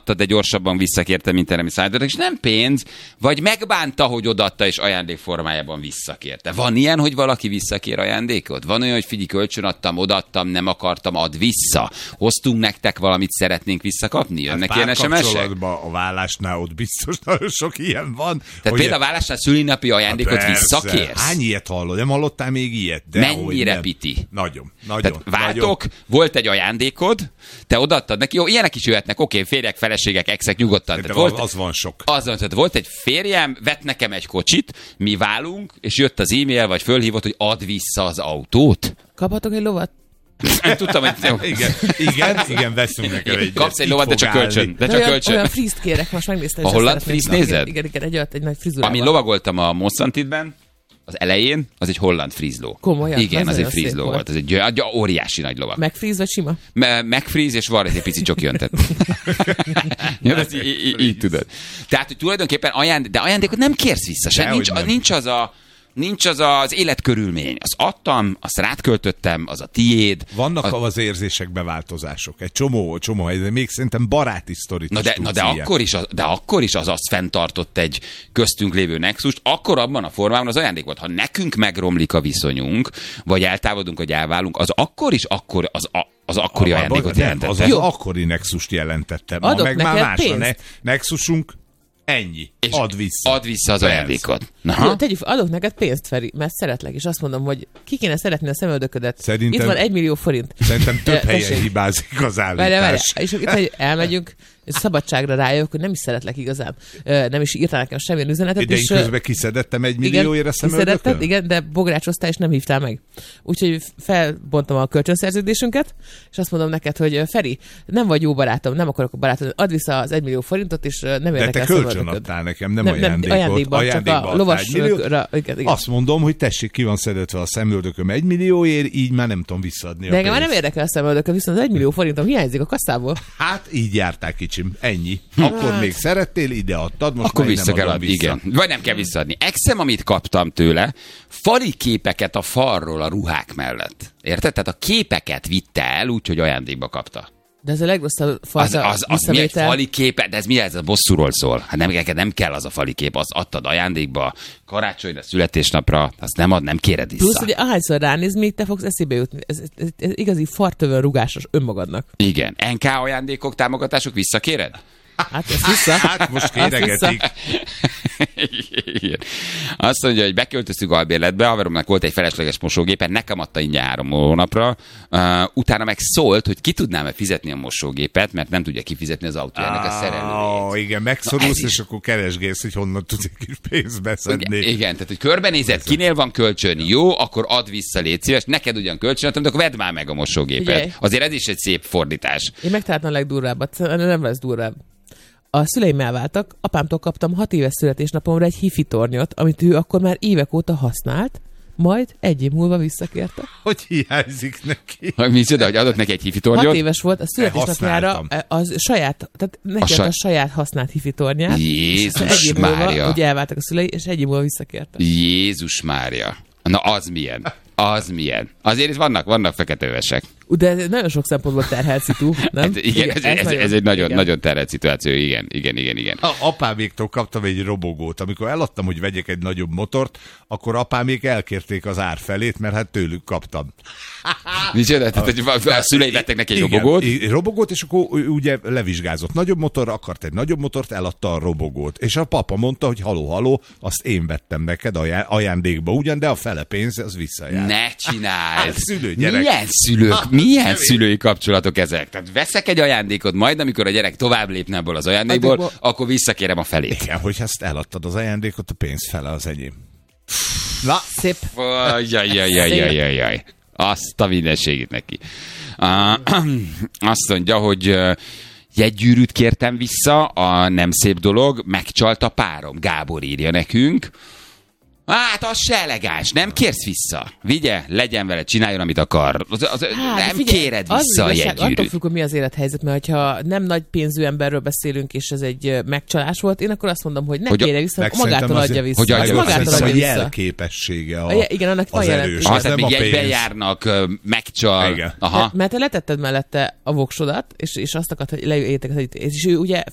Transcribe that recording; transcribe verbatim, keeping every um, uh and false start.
adta, de gyorsabban visszakérte, mint erre mi szállítottak, és nem pénz, vagy megbánta, hogy odaadta, és ajándék formájában visszakérte. Van ilyen, hogy valaki visszakér ajándékot? Van olyan, hogy figyelj, kölcsön adtam, odaadtam, nem akartam, add vissza. Hoztunk nektek valamit, szeretnénk visszakapni? Jönnek hát ilyen es em es-ek? A vállásnál ott biztos nagyon sok ilyen van. Tehát például a vállásnál szülinapi ajándékot persze. visszakérsz? Hány ilyet hallod? Nem hallottál még ilyet? De mennyire piti? Nagyon, nagyon. Tehát váltok, nagyon. Volt egy ajándékod, te odaadtad neki, jó, ilyenek is jöhetnek, oké, okay, férjek, feleségek, exek, nyugodtan. De volt, az van sok. Az van, tehát volt egy férjem, vett nekem egy kocsit, mi válunk, és jött az e-mail, vagy fölhívott, hogy add vissza az autót. Kaphatok egy lovat? Nem tudtam, hogy... igen, igen, igen, veszünk nekem egy... Kapsz egy lovat, de csak kölcsön. De csak olyan, kölcsön. Olyan frízt kérek, most megnéztem. A holland frízt nézed? Igen, igen, egy, egy nagy frizurával. Ami lovagoltam a Mosszantitben, az elején, az egy holland frízló. Komolyan? Igen, az egy frízló volt. Ez egy, egy óriási nagy lovag. Megfríz vagy sima? Me- megfríz, és van egy pici csoki öntet. Ja, ezt így, így, így tudod. Tehát, hogy tulajdonképpen ajándék, de ajándékot nem kérsz vissza. Sem. Nincs, nincs az a... Nincs az az életkörülmény. Azt adtam, azt rátköltöttem, az a tiéd. Vannak a... az érzésekbe változások. Egy csomó, csomó helyzet. Még szerintem baráti sztorit na de, na de, akkor is az, de akkor is az azt fenntartott egy köztünk lévő nexust, akkor abban a formában az ajándék volt. Ha nekünk megromlik a viszonyunk, vagy eltávolodunk, vagy elválunk, az akkor is akkor az a az akkori a, ajándékot jelentette. Az az Jó. akkori nexust jelentette. Ma adok meg már más pénzt. a ne- nexusunk. Ennyi. És add vissza. Add vissza az Persze. ajándékot. Jó, tegyük, adok neked pénzt, Feri, mert szeretlek, és azt mondom, hogy ki kéne szeretni a szemöldöködet. Szerintem, itt van egy millió forint. Szerintem több helyen hibázik az állítás. Várj, várj, és itt, hogy elmegyünk, és szabadságra rájövök, hogy nem is szeretlek igazán. Nem is írtál nekem semmilyen üzenetet. De én és, közben kiszedettem egy millióért a szemöldökön? Igen, de bográsoztál, és nem hívtál meg. Úgyhogy felbontom a kölcsönszerződésünket, és azt mondom neked, hogy Feri, nem vagy jó barátom, nem akarok a barátom, add vissza az egy millió forintot, és nem érdekel a szemöldököd. De te kölcsön adtál nekem, nem, nem ajándékot. Ajándékban, ajándékban csak a lovasra. Azt mondom, hogy tessék, ki van szedetve a szemöldököm egy millióért, így már nem tudom visszaadni. De engem már nem érdekel a szemöldököm, viszont az egy millió forintom hiányzik a kasszából. Hát így jártál, kicsim, ennyi. Akkor hát. Még szerettél, ide adtad, most akkor vissza nem kell adni, igen. Vagy nem kell visszaadni. Exem, amit kaptam tőle, fali képeket a falról a ruhák mellett. Érted? Tehát a képeket vitte el, úgyhogy ajándékba kapta. De ez a legrosszabb fajta az, az, az mi egy fali képe? De ez mi ez? A bosszúról szól. Hát nem, nem kell az a fali kép, azt adtad ajándékba, karácsonyra, születésnapra, azt nem ad, nem kéred vissza. Plusz, hogy ahányszor ránéz, még te fogsz eszébe jutni. Ez, ez, ez, ez igazi fartövön rugásos önmagadnak. Igen. en ká ajándékok, támogatások visszakéred? Hát ezt vissza. Hát most kéregetik. Igen. Azt mondja, hogy beköltöztük albérletbe, haveromnak volt egy felesleges mosógépe, nekem adta ingyen három hónapra, uh, utána meg szólt, hogy ki tudnám-e fizetni a mosógépet, mert nem tudja kifizetni az autójának a szerelőjét. Oh, igen, megszorulsz, és akkor keresgélsz, hogy honnan tudsz egy kis pénzt beszedni. Igen, igen, tehát hogy körbenézed, kinél van kölcsön, jó, akkor add vissza, légy szíves, neked ugyan kölcsön adtam, de akkor vedd már meg a mosógépet. Ugye? Azért ez is egy szép fordítás. Én megtaláltam a legdurvábbat, nem lesz durvább. A szüleim elváltak, apámtól kaptam hat éves születésnapomra egy hifi tornyot, amit ő akkor már évek óta használt, majd egy év múlva visszakérte. Hogy hiányzik neki? Hogy micsoda, hogy adott neki egy hifi tornyot? Hat éves volt, a születésnapjára az saját, tehát neki a, saj... a saját használt hifi tornyát. Jézus Mária. Ugye elváltak a szülei, és egy év múlva visszakérte. Jézus Mária. Na az milyen? Az milyen? Azért itt vannak, vannak feketővesek. De nagyon sok szempontból terhelt szitu, nem? Hát igen, ez, ez, ez, ez egy nagyon, nagyon terhelt szituáció, igen, igen, igen, igen. A apáméktól kaptam egy robogót. Amikor eladtam, hogy vegyek egy nagyobb motort, akkor apámék elkérték az ár felét, mert hát tőlük kaptam. Micsoda? Tehát, hogy a szülei vettek neki egy igen, robogót? robogót, és akkor ugye levizsgázott. Nagyobb motor, akart egy nagyobb motort, eladta a robogót. És a papa mondta, hogy haló, haló, azt én vettem neked ajándékba ugyan, de a fele pénz, az visszajár. Ne csináld! Hát, szülő, gyerek. Milyen szülők, milyen szülői kapcsolatok ezek? Tehát veszek egy ajándékot, majd amikor a gyerek tovább lépne ebből az ajándékból, Adékból... akkor visszakérem a felét. Igen, hogy ezt eladtad az ajándékot, a pénz fele az enyém. Na, szép. Jajjajjajjajjaj. Azt a mindenségét neki. Uh, azt mondja, hogy uh, jegygyűrűt kértem vissza, a nem szép dolog, megcsalt a párom. Gábor írja nekünk. Hát, az se elegáns, nem kérsz vissza. Vigye, legyen vele, csináljon, amit akar. Az, az, hát, nem figyelj, kéred vissza a jegygyűrűt. Attól függ, hogy mi az élethelyzet, mert ha nem nagy pénzű emberről beszélünk, és ez egy megcsalás volt, én akkor azt mondom, hogy ne kérje vissza, magától adja vissza. Hogy adja magától adja vissza. A jelképessége a, a, igen, annak az erős. Az, tehát még jegyben járnak, megcsal. Aha. Mert, mert te letetted mellette a voksodat, és, és azt akart, hogy lejöjjétek, és ő ugye